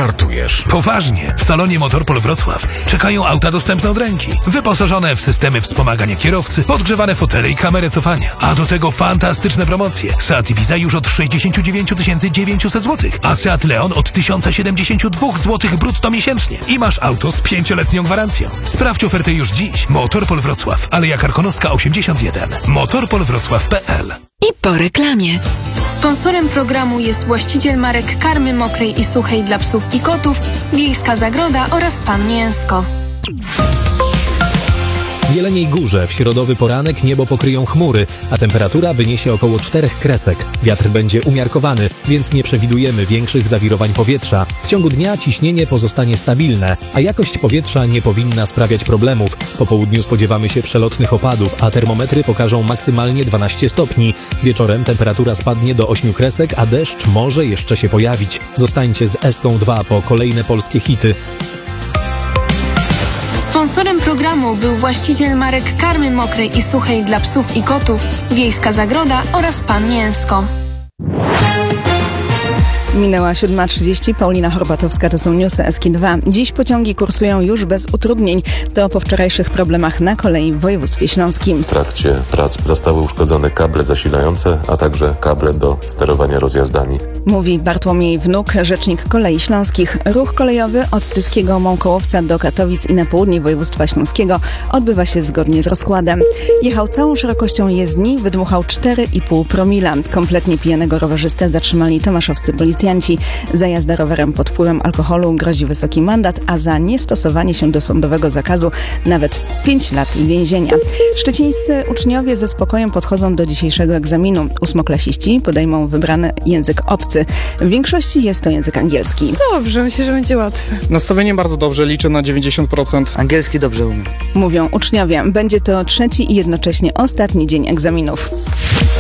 Żartujesz. Poważnie, w salonie Motorpol Wrocław czekają auta dostępne od ręki. Wyposażone w systemy wspomagania kierowcy, podgrzewane fotele i kamerę cofania. A do tego fantastyczne promocje. Seat Ibiza już od 69 900 zł, a Seat Leon od 1072 zł brutto miesięcznie. I masz auto z 5-letnią gwarancją. Sprawdź ofertę już dziś. Motorpol Wrocław, Aleja Karkonoska 81. motorpolwrocław.pl. I po reklamie. Sponsorem programu jest właściciel marek karmy mokrej i suchej dla psów i kotów, Wiejska Zagroda oraz Pan Mięsko. W Jeleniej Górze w środowy poranek niebo pokryją chmury, a temperatura wyniesie około 4 kresek. Wiatr będzie umiarkowany, więc nie przewidujemy większych zawirowań powietrza. W ciągu dnia ciśnienie pozostanie stabilne, a jakość powietrza nie powinna sprawiać problemów. Po południu spodziewamy się przelotnych opadów, a termometry pokażą maksymalnie 12 stopni. Wieczorem temperatura spadnie do 8 kresek, a deszcz może jeszcze się pojawić. Zostańcie z Eską 2 po kolejne polskie hity. Sponsorem programu był właściciel marek karmy mokrej i suchej dla psów i kotów, Wiejska Zagroda oraz Pan Mięsko. Minęła 7:30, Paulina Horbatowska, to są newsy Eski 2. Dziś pociągi kursują już bez utrudnień. To po wczorajszych problemach na kolei w województwie śląskim. W trakcie prac zostały uszkodzone kable zasilające, a także kable do sterowania rozjazdami. Mówi Bartłomiej Wnuk, rzecznik Kolei Śląskich. Ruch kolejowy od Tyskiego Mąkołowca do Katowic i na południe województwa śląskiego odbywa się zgodnie z rozkładem. Jechał całą szerokością jezdni, wydmuchał 4,5 promila. Kompletnie pijanego rowerzystę zatrzymali tomaszowscy policjanci. Za jazdę rowerem pod wpływem alkoholu grozi wysoki mandat, a za niestosowanie się do sądowego zakazu nawet 5 lat więzienia. Szczecińscy uczniowie ze spokojem podchodzą do dzisiejszego egzaminu. Ósmoklasiści podejmą wybrany język obcy. W większości jest to język angielski. Dobrze, myślę, że będzie łatwy. Nastawienie bardzo dobrze, liczę na 90%. Angielski dobrze umiem. Mówią uczniowie. Będzie to trzeci i jednocześnie ostatni dzień egzaminów.